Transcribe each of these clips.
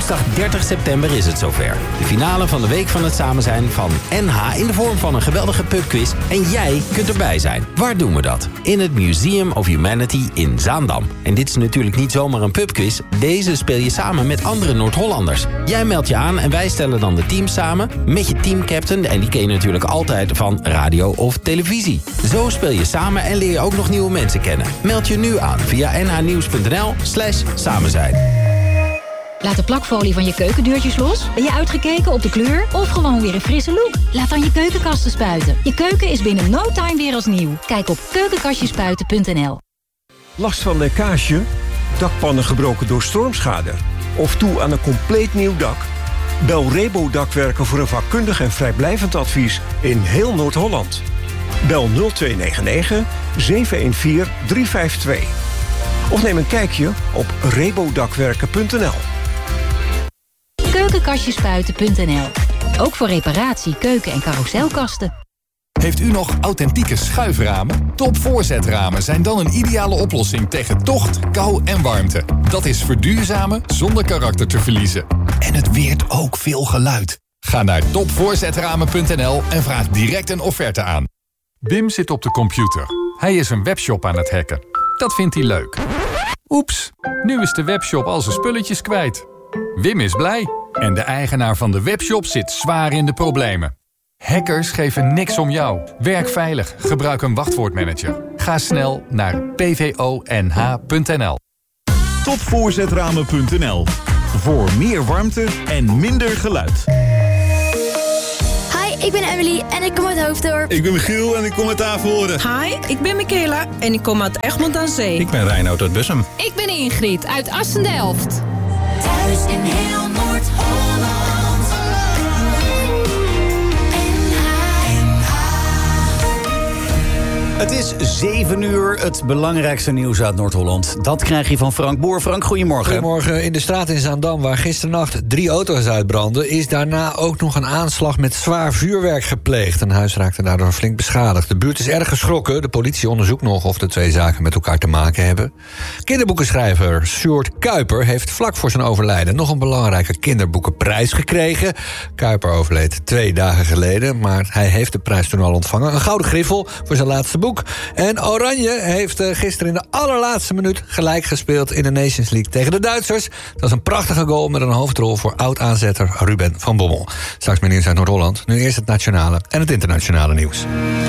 Woensdag 30 september is het zover. De finale van de Week van het Samen Zijn van NH in de vorm van een geweldige pubquiz. En jij kunt erbij zijn. Waar doen we dat? In het Museum of Humanity in Zaandam. En dit is natuurlijk niet zomaar een pubquiz. Deze speel je samen met andere Noord-Hollanders. Jij meldt je aan en wij stellen dan de teams samen met je teamcaptain. En die ken je natuurlijk altijd van radio of televisie. Zo speel je samen en leer je ook nog nieuwe mensen kennen. Meld je nu aan via nhnieuws.nl/samenzijn. Laat de plakfolie van je keukendeurtjes los. Ben je uitgekeken op de kleur of gewoon weer een frisse look? Laat dan je keukenkasten spuiten. Je keuken is binnen no time weer als nieuw. Kijk op keukenkastjespuiten.nl. Last van lekkage? Dakpannen gebroken door stormschade? Of toe aan een compleet nieuw dak? Bel Rebo Dakwerken voor een vakkundig en vrijblijvend advies in heel Noord-Holland. Bel 0299 714 352. Of neem een kijkje op rebodakwerken.nl. Keukenkastjespuiten.nl. Ook voor reparatie, keuken- en carouselkasten. Heeft u nog authentieke schuiframen? Topvoorzetramen zijn dan een ideale oplossing tegen tocht, kou en warmte. Dat is verduurzamen zonder karakter te verliezen. En het weert ook veel geluid. Ga naar topvoorzetramen.nl en vraag direct een offerte aan. Wim zit op de computer. Hij is een webshop aan het hacken. Dat vindt hij leuk. Oeps, nu is de webshop al zijn spulletjes kwijt. Wim is blij. En de eigenaar van de webshop zit zwaar in de problemen. Hackers geven niks om jou. Werk veilig. Gebruik een wachtwoordmanager. Ga snel naar pvonh.nl. Topvoorzetramen.nl. Voor meer warmte en minder geluid. Hi, ik ben Emily en ik kom uit Hoofddorp. Ik ben Michiel en ik kom uit Avelhoorn. Hi, ik ben Michaela en ik kom uit Egmond aan Zee. Ik ben Reinoud uit Bussum. Ik ben Ingrid uit Assen-Delft. Thuis in heel Noord-Holland. Het is 7 uur, het belangrijkste nieuws uit Noord-Holland. Dat krijg je van Frank Boer. Frank, goedemorgen. Goedemorgen. In de straat in Zaandam, waar gisternacht 3 auto's uitbrandden, is daarna ook nog een aanslag met zwaar vuurwerk gepleegd. Een huis raakte daardoor flink beschadigd. De buurt is erg geschrokken. De politie onderzoekt nog of de twee zaken met elkaar te maken hebben. Kinderboekenschrijver Sjoerd Kuiper heeft vlak voor zijn overlijden nog een belangrijke kinderboekenprijs gekregen. Kuiper overleed 2 dagen geleden, maar hij heeft de prijs toen al ontvangen. Een gouden griffel voor zijn laatste boek. En Oranje heeft gisteren in de allerlaatste minuut gelijk gespeeld in de Nations League tegen de Duitsers. Dat was een prachtige goal met een hoofdrol voor oud-aanzetter Ruben van Bommel. Straks meer nieuws uit Noord-Holland. Nu eerst het nationale en het internationale nieuws.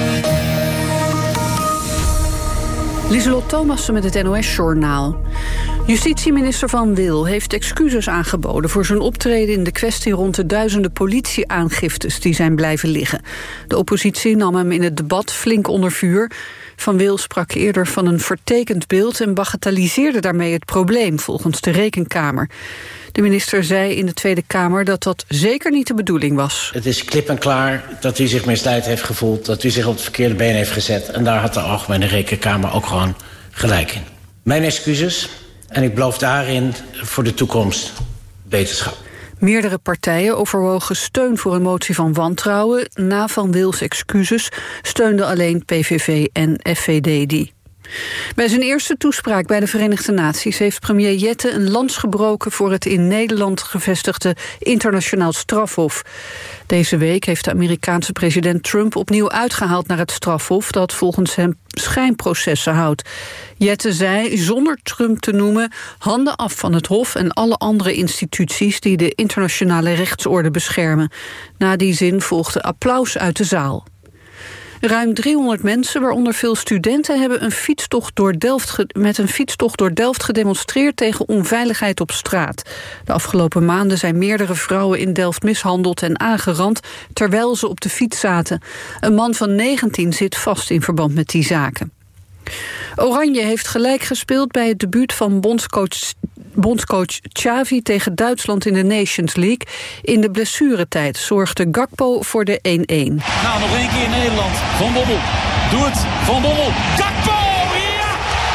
Lieselot Thomassen met het NOS-journaal. Justitieminister Van Wil heeft excuses aangeboden voor zijn optreden in de kwestie rond de duizenden politieaangiftes die zijn blijven liggen. De oppositie nam hem in het debat flink onder vuur. Van Wil sprak eerder van een vertekend beeld en bagatelliseerde daarmee het probleem, volgens de Rekenkamer. De minister zei in de Tweede Kamer dat dat zeker niet de bedoeling was. Het is klip en klaar dat u zich misleid heeft gevoeld, dat u zich op het verkeerde been heeft gezet. En daar had de Algemene Rekenkamer ook gewoon gelijk in. Mijn excuses en ik beloof daarin voor de toekomst beterschap. Meerdere partijen overwogen steun voor een motie van wantrouwen. Na Van Wils excuses steunden alleen PVV en FVD die. Bij zijn eerste toespraak bij de Verenigde Naties heeft premier Jette een lans gebroken voor het in Nederland gevestigde internationaal strafhof. Deze week heeft de Amerikaanse president Trump opnieuw uitgehaald naar het strafhof dat volgens hem schijnprocessen houdt. Jette zei, zonder Trump te noemen, handen af van het hof en alle andere instituties die de internationale rechtsorde beschermen. Na die zin volgde applaus uit de zaal. Ruim 300 mensen, waaronder veel studenten, hebben met een fietstocht door Delft gedemonstreerd tegen onveiligheid op straat. De afgelopen maanden zijn meerdere vrouwen in Delft mishandeld en aangerand terwijl ze op de fiets zaten. Een man van 19 zit vast in verband met die zaken. Oranje heeft gelijk gespeeld bij het debuut van bondscoach Xavi tegen Duitsland in de Nations League. In de blessuretijd zorgde Gakpo voor de 1-1. Nou, nog 1 keer Nederland. Van Bommel. Doe het. Van Bommel. Gakpo! Ja!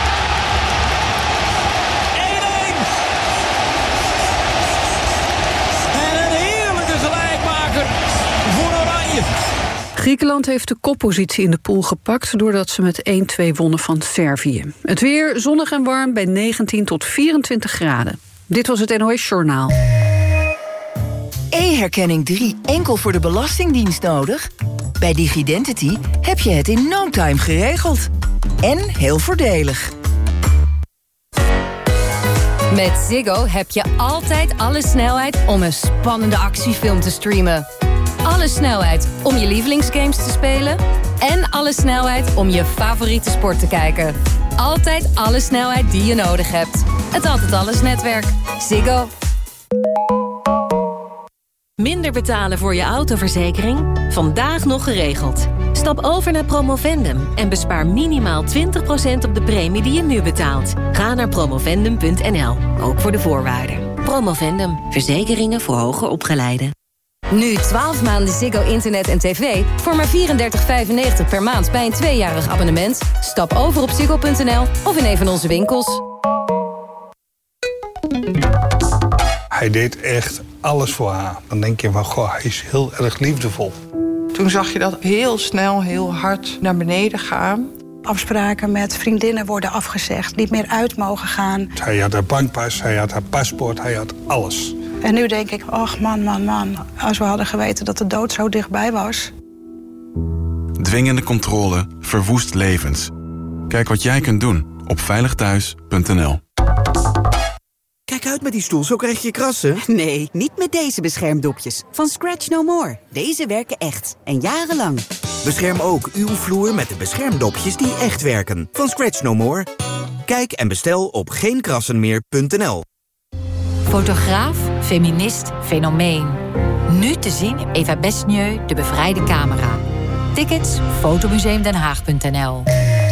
1-1! En een heerlijke gelijkmaker voor Oranje. Griekenland heeft de koppositie in de pool gepakt doordat ze met 1-2 wonnen van Servië. Het weer zonnig en warm bij 19 tot 24 graden. Dit was het NOS Journaal. E-herkenning 3 enkel voor de Belastingdienst nodig? Bij Digidentity heb je het in no time geregeld. En heel voordelig. Met Ziggo heb je altijd alle snelheid om een spannende actiefilm te streamen. Alle snelheid om je lievelingsgames te spelen. En alle snelheid om je favoriete sport te kijken. Altijd alle snelheid die je nodig hebt. Het Altijd Alles netwerk. Ziggo. Minder betalen voor je autoverzekering? Vandaag nog geregeld. Stap over naar Promovendum en bespaar minimaal 20% op de premie die je nu betaalt. Ga naar promovendum.nl, ook voor de voorwaarden. Promovendum, verzekeringen voor hoger opgeleiden. Nu 12 maanden Ziggo Internet en TV voor maar $34,95 per maand bij een 2-jarig abonnement. Stap over op ziggo.nl of in een van onze winkels. Hij deed echt alles voor haar. Dan denk je van, goh, hij is heel erg liefdevol. Toen zag je dat heel snel, heel hard naar beneden gaan. Afspraken met vriendinnen worden afgezegd, niet meer uit mogen gaan. Hij had haar bankpas, hij had haar paspoort, hij had alles. En nu denk ik, ach man, als we hadden geweten dat de dood zo dichtbij was. Dwingende controle verwoest levens. Kijk wat jij kunt doen op veiligthuis.nl. Kijk uit met die stoel, zo krijg je krassen. Nee, niet met deze beschermdopjes. Van Scratch No More. Deze werken echt. En jarenlang. Bescherm ook uw vloer met de beschermdopjes die echt werken. Van Scratch No More. Kijk en bestel op geenkrassenmeer.nl. Fotograaf, feminist, fenomeen. Nu te zien Eva Besnieu, De Bevrijde Camera. Tickets fotomuseumdenhaag.nl.